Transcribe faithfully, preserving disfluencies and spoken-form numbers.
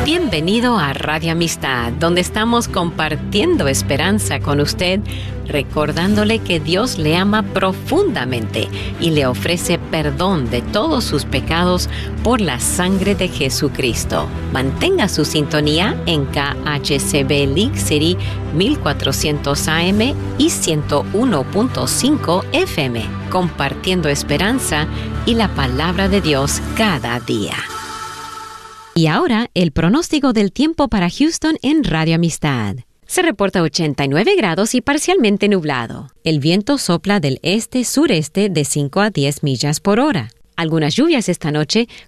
Bienvenido a Radio Amistad, donde estamos compartiendo esperanza con usted, recordándole que Dios le ama profundamente y le ofrece perdón de todos sus pecados por la sangre de Jesucristo. Mantenga su sintonía en K H C B League City mil cuatrocientos A M y ciento uno punto cinco F M, compartiendo esperanza y la palabra de Dios cada día. Y ahora, el pronóstico del tiempo para Houston en Radio Amistad. Se reporta ochenta y nueve grados y parcialmente nublado. El viento sopla del este-sureste de cinco a diez millas por hora. Algunas lluvias esta noche